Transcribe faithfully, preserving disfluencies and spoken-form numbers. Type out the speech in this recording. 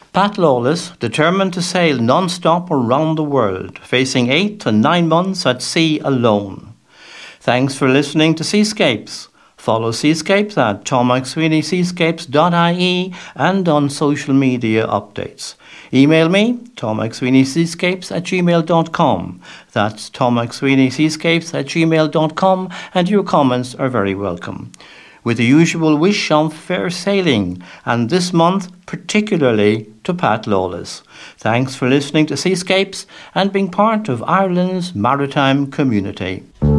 Pat Lawless, determined to sail non-stop around the world, facing eight to nine months at sea alone. Thanks for listening to Seascapes. Follow Seascapes at Tom McSweeney Seascapes dot I E and on social media updates. Email me, tom mcsweeney seascapes at gmail dot com. That's tom mcsweeney seascapes at gmail dot com, and your comments are very welcome. With the usual wish of fair sailing, and this month particularly to Pat Lawless. Thanks for listening to Seascapes and being part of Ireland's maritime community.